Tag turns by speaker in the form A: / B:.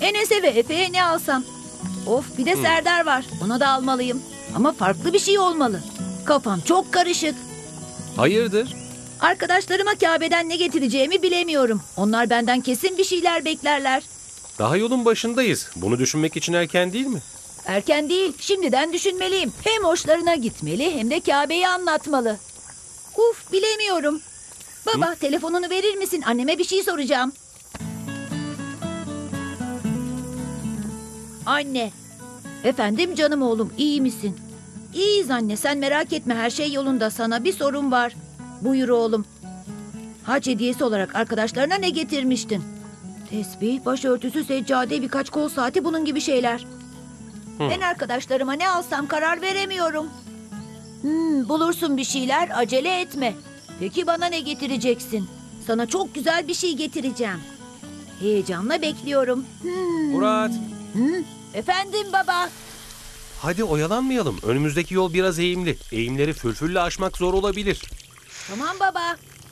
A: Enes'e ve Efe'ye ne alsam? Of, bir de Serdar var. Ona da almalıyım. Ama farklı bir şey olmalı. Kafam çok karışık.
B: Hayırdır?
A: Arkadaşlarıma Kabe'den ne getireceğimi bilemiyorum. Onlar benden kesin bir şeyler beklerler.
B: Daha yolun başındayız. Bunu düşünmek için erken değil mi?
A: Erken değil, şimdiden düşünmeliyim. Hem hoşlarına gitmeli hem de Kabe'yi anlatmalı. Uf, bilemiyorum. Baba, telefonunu verir misin? Anneme bir şey soracağım. Anne. Efendim canım oğlum, iyi misin? İyiyiz anne, sen merak etme, her şey yolunda. Sana bir sorun var. Buyur oğlum. Hac hediyesi olarak arkadaşlarına ne getirmiştin? Tesbih, başörtüsü, seccade, birkaç kol saati, bunun gibi şeyler. Ben arkadaşlarıma ne alsam karar veremiyorum. Bulursun bir şeyler, acele etme. Peki bana ne getireceksin? Sana çok güzel bir şey getireceğim. Heyecanla bekliyorum.
B: Murat,
A: Efendim baba.
B: hadi oyalanmayalım. Önümüzdeki yol biraz eğimli. Eğimleri fülfülle aşmak zor olabilir.
A: Tamam baba.